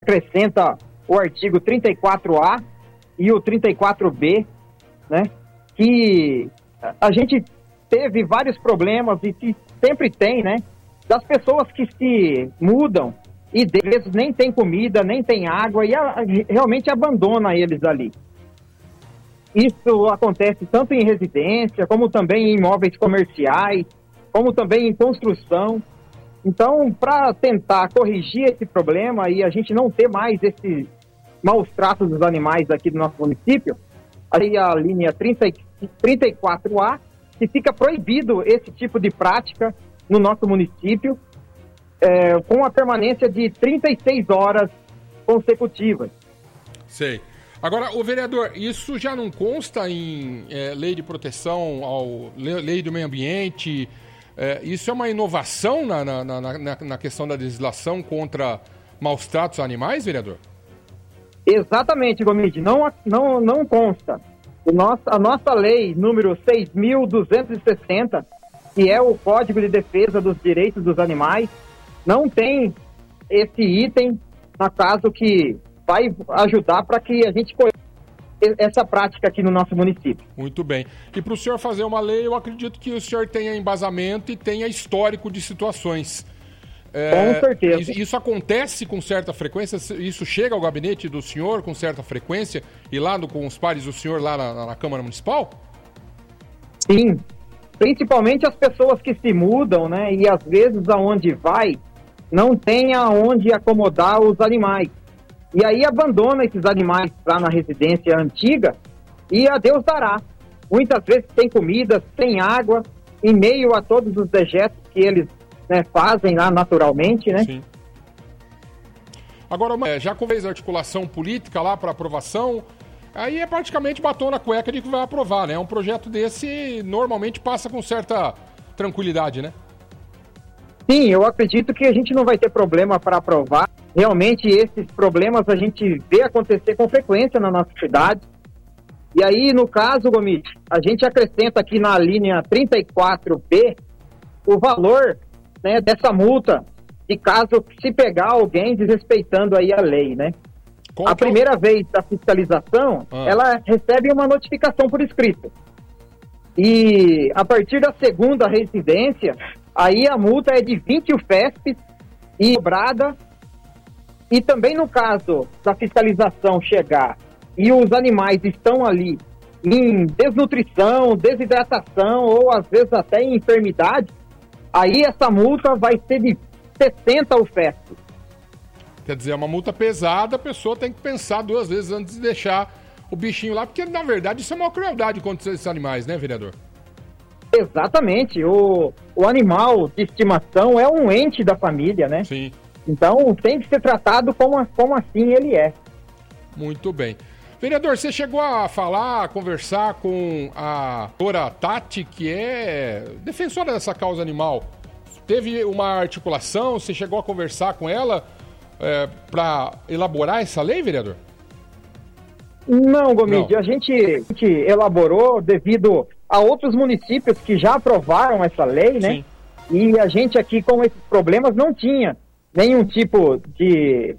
acrescenta o artigo 34A e o 34B, né? Que a gente teve vários problemas e que sempre tem, né? Das pessoas que se mudam e às vezes nem tem comida, nem tem água e realmente abandona eles ali. Isso acontece tanto em residência, como também em imóveis comerciais, como também em construção. Então, para tentar corrigir esse problema e a gente não ter mais esse maus tratos dos animais aqui do nosso município, aí a linha 34A, que fica proibido esse tipo de prática no nosso município, com a permanência de 36 horas consecutivas. Sei. Agora, o vereador, isso já não consta em lei de proteção, lei do meio ambiente? Isso é uma inovação na questão da legislação contra maus tratos a animais, vereador? Exatamente, Gomide, não consta. A nossa lei número 6.260, que é o Código de Defesa dos Direitos dos Animais, não tem esse item, no caso que vai ajudar para que a gente conheça essa prática aqui no nosso município. Muito bem. E para o senhor fazer uma lei, eu acredito que o senhor tenha embasamento e tenha histórico de situações. Com certeza. Isso acontece com certa frequência? Isso chega ao gabinete do senhor com certa frequência? E lá com os pares do senhor lá na Câmara Municipal? Sim. Principalmente as pessoas que se mudam, né? E às vezes aonde vai, não tem aonde acomodar os animais. E aí abandona esses animais lá na residência antiga e a Deus dará. Muitas vezes sem comida, sem água, em meio a todos os dejetos que eles, né, fazem lá naturalmente, né? Sim. Agora, já com a articulação política lá para aprovação, aí é praticamente batom na cueca de que vai aprovar, né? Um projeto desse normalmente passa com certa tranquilidade, né? Sim, eu acredito que a gente não vai ter problema para aprovar. Realmente esses problemas a gente vê acontecer com frequência na nossa cidade. E aí, no caso, Gomide, a gente acrescenta aqui na linha 34B o valor, né, dessa multa, de caso se pegar alguém desrespeitando aí a lei, né? A primeira vez da fiscalização, ela recebe uma notificação por escrito. E a partir da segunda residência, aí a multa é de 20 UFESP e cobrada. E também no caso da fiscalização chegar e os animais estão ali em desnutrição, desidratação ou às vezes até em enfermidade, aí essa multa vai ser de 60 UFESP. Quer dizer, é uma multa pesada, a pessoa tem que pensar duas vezes antes de deixar o bichinho lá, porque na verdade isso é uma crueldade contra esses animais, né, vereador? Exatamente. O animal de estimação é um ente da família, né? Sim. Então tem que ser tratado como assim ele é. Muito bem. Vereador, você chegou a falar, a conversar com a doutora Tati, que é defensora dessa causa animal. Teve uma articulação, você chegou a conversar com ela para elaborar essa lei, vereador? Não, Gomide, a gente elaborou devido a outros municípios que já aprovaram essa lei, né? Sim. E a gente aqui com esses problemas não tinha nenhum tipo de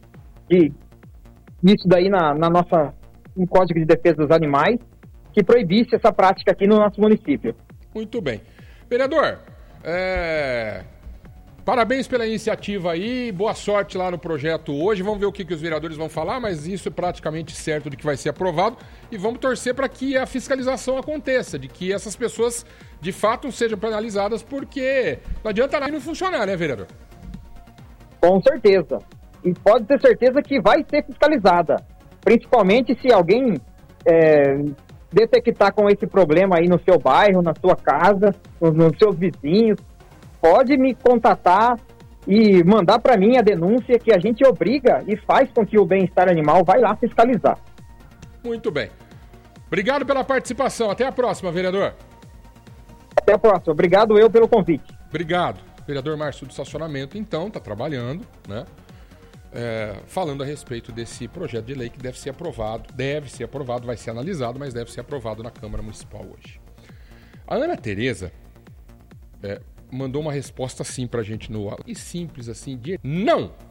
isso daí no Código de Defesa dos Animais que proibisse essa prática aqui no nosso município. Muito bem. Vereador, parabéns pela iniciativa aí, boa sorte lá no projeto hoje. Vamos ver o que os vereadores vão falar, mas isso é praticamente certo de que vai ser aprovado. E vamos torcer para que a fiscalização aconteça, de que essas pessoas de fato sejam penalizadas, porque não adianta nada não funcionar, né, vereador? Com certeza. E pode ter certeza que vai ser fiscalizada. Principalmente se alguém detectar com esse problema aí no seu bairro, na sua casa, nos seus vizinhos, pode me contatar e mandar para mim a denúncia que a gente obriga e faz com que o bem-estar animal vai lá fiscalizar. Muito bem. Obrigado pela participação. Até a próxima, vereador. Até a próxima. Obrigado eu pelo convite. Obrigado. Vereador Márcio do Estacionamento, então, está trabalhando, né? Falando a respeito desse projeto de lei que deve ser aprovado, vai ser analisado, mas deve ser aprovado na Câmara Municipal hoje. A Ana Tereza mandou uma resposta assim pra gente no... E simples assim, de não!